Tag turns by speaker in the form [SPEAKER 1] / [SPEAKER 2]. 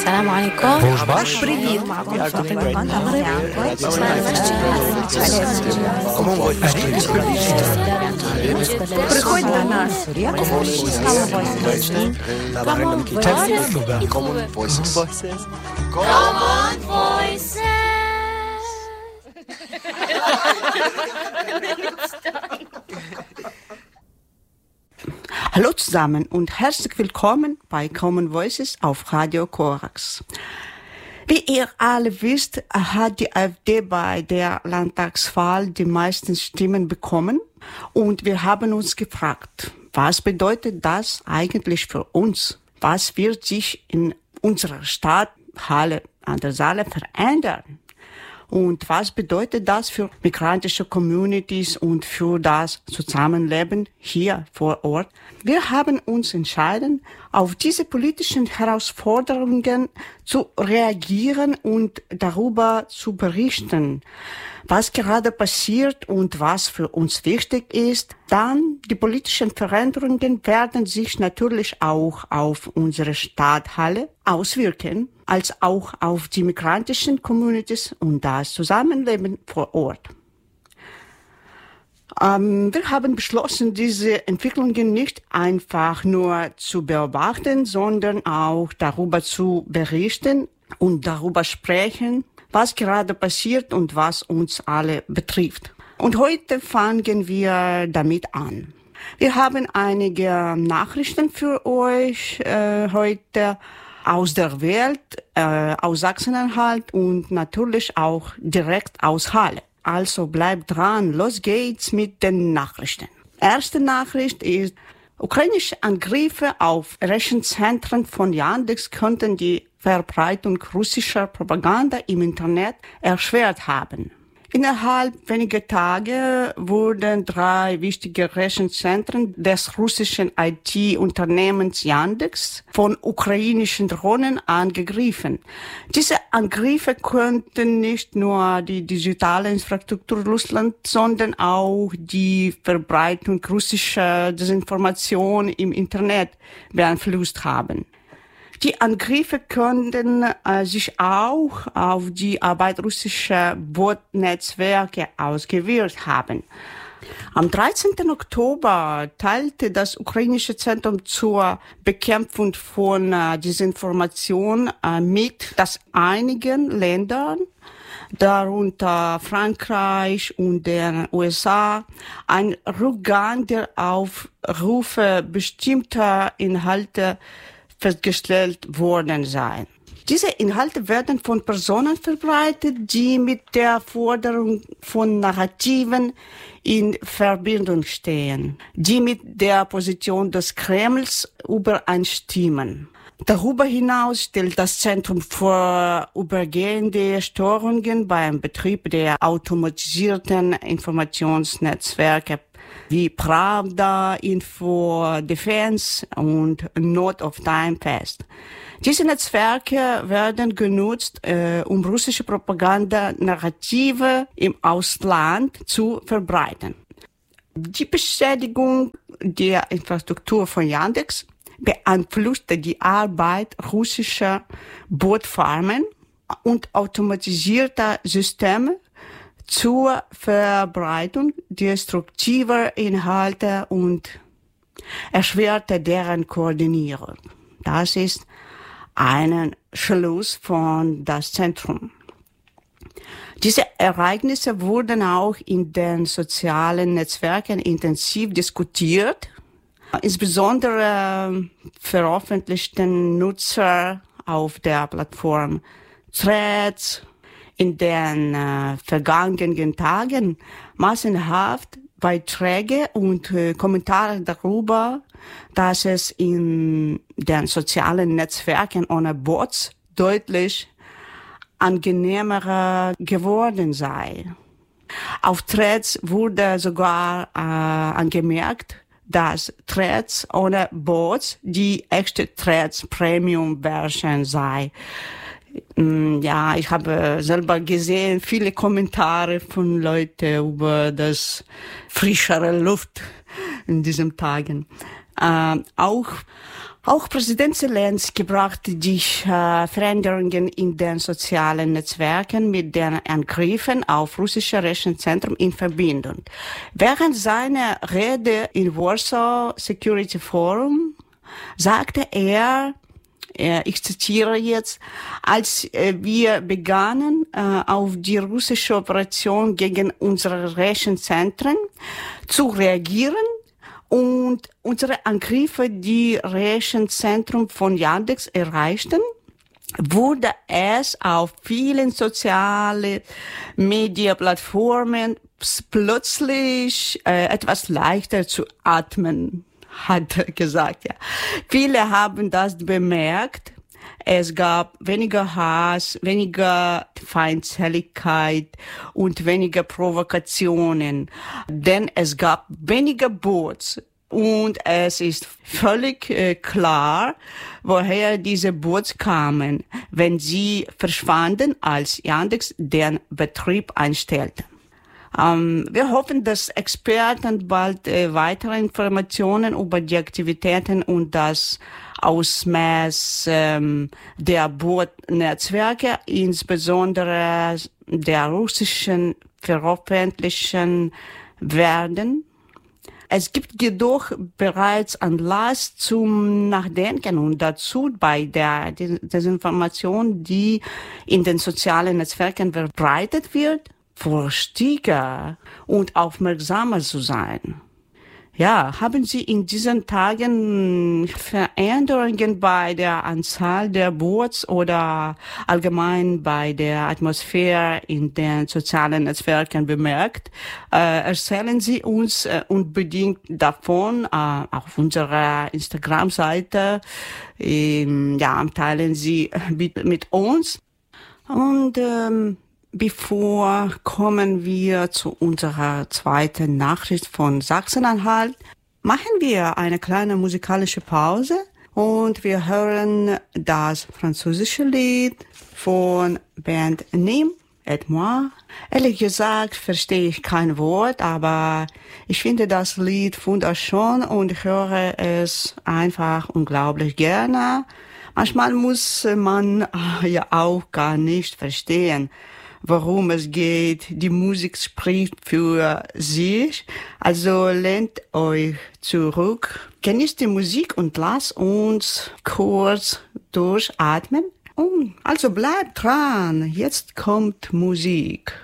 [SPEAKER 1] السلام عليكم.
[SPEAKER 2] Привіт. Приходь до нас.
[SPEAKER 3] Common Voices.
[SPEAKER 4] Hallo zusammen und herzlich willkommen bei Common Voices auf Radio Korax. Wie ihr alle wisst, hat die AfD bei der Landtagswahl die meisten Stimmen bekommen und wir haben uns gefragt, was bedeutet das eigentlich für uns? Was wird sich in unserer Stadt, Halle an der Saale verändern? Und was bedeutet das für migrantische Communities und für das Zusammenleben hier vor Ort? Wir haben uns entschieden, auf diese politischen Herausforderungen zu reagieren und darüber zu berichten, was gerade passiert und was für uns wichtig ist. Dann die politischen Veränderungen werden sich natürlich auch auf unsere Stadthalle auswirken, als auch auf die migrantischen Communities und das Zusammenleben vor Ort. Wir haben beschlossen, diese Entwicklungen nicht einfach nur zu beobachten, sondern auch darüber zu berichten und darüber sprechen, was gerade passiert und was uns alle betrifft. Und heute fangen wir damit an. Wir haben einige Nachrichten für euch heute aus der Welt, aus Sachsen-Anhalt und natürlich auch direkt aus Halle. Also bleibt dran, los geht's mit den Nachrichten. Erste Nachricht ist, ukrainische Angriffe auf Rechenzentren von Yandex könnten die Verbreitung russischer Propaganda im Internet erschwert haben. Innerhalb weniger Tage wurden 3 wichtige Rechenzentren des russischen IT-Unternehmens Yandex von ukrainischen Drohnen angegriffen. Diese Angriffe könnten nicht nur die digitale Infrastruktur Russlands, sondern auch die Verbreitung russischer Desinformation im Internet beeinflusst haben. Die Angriffe könnten sich auch auf die Arbeit russischer Botnetzwerke ausgewirkt haben. Am 13. Oktober teilte das ukrainische Zentrum zur Bekämpfung von Desinformation mit, dass einigen Ländern, darunter Frankreich und den USA, ein Rückgang der Aufrufe bestimmter Inhalte festgestellt worden sein. Diese Inhalte werden von Personen verbreitet, die mit der Forderung von Narrativen in Verbindung stehen, die mit der Position des Kremls übereinstimmen. Darüber hinaus stellt das Zentrum vorübergehende Störungen beim Betrieb der automatisierten Informationsnetzwerke wie Pravda, Info, Defense und Note of Time fest. Diese Netzwerke werden genutzt, um russische Propaganda-Narrative im Ausland zu verbreiten. Die Beschädigung der Infrastruktur von Yandex beeinflusste die Arbeit russischer Botfarmen und automatisierter Systeme zur Verbreitung destruktiver Inhalte und erschwerte deren Koordinierung. Das ist ein Schluss von das Zentrum. Diese Ereignisse wurden auch in den sozialen Netzwerken intensiv diskutiert. Insbesondere veröffentlichten Nutzer auf der Plattform Threads in den vergangenen Tagen massenhaft Beiträge und Kommentare darüber, dass es in den sozialen Netzwerken ohne Bots deutlich angenehmer geworden sei. Auf Threads wurde sogar angemerkt, dass Threads ohne Bots die echte Threads Premium Version sei. Ja, ich habe selber gesehen, viele Kommentare von Leuten über das frischere Luft in diesen Tagen. Auch Auch Präsident Zelensky brachte die Veränderungen in den sozialen Netzwerken mit den Angriffen auf russische Rechenzentren in Verbindung. Während seiner Rede in Warsaw Security Forum sagte er, ich zitiere jetzt, als wir begannen, auf die russische Operation gegen unsere Rechenzentren zu reagieren, und unsere Angriffe die Rechenzentrum von Yandex erreichten, wurde es auf vielen sozialen Media-Plattformen plötzlich etwas leichter zu atmen, hat er gesagt. Ja. Viele haben das bemerkt. Es gab weniger Hass, weniger Feindseligkeit und weniger Provokationen, denn es gab weniger Bots. Und es ist völlig klar, woher diese Bots kamen, wenn sie verschwanden, als Yandex den Betrieb einstellte. Wir hoffen, dass Experten bald weitere Informationen über die Aktivitäten und das Ausmaß der Botnetzwerke, insbesondere der russischen, veröffentlichen werden. Es gibt jedoch bereits Anlass zum Nachdenken und dazu bei der Desinformation, die in den sozialen Netzwerken verbreitet wird, vorsichtiger und aufmerksamer zu sein. Ja, haben Sie in diesen Tagen Veränderungen bei der Anzahl der Bots oder allgemein bei der Atmosphäre in den sozialen Netzwerken bemerkt? Erzählen Sie uns unbedingt davon auf unserer Instagram-Seite. Teilen Sie mit uns. Und bevor kommen wir zu unserer zweiten Nachricht von Sachsen-Anhalt, machen wir eine kleine musikalische Pause und wir hören das französische Lied von Band Nîmes et moi. Ehrlich gesagt verstehe ich kein Wort, aber ich finde das Lied wunderschön und ich höre es einfach unglaublich gerne. Manchmal muss man ja auch gar nicht verstehen, worum es geht. Die Musik spricht für sich. Also lehnt euch zurück, genießt die Musik und lasst uns kurz durchatmen. Also bleibt dran, jetzt kommt Musik.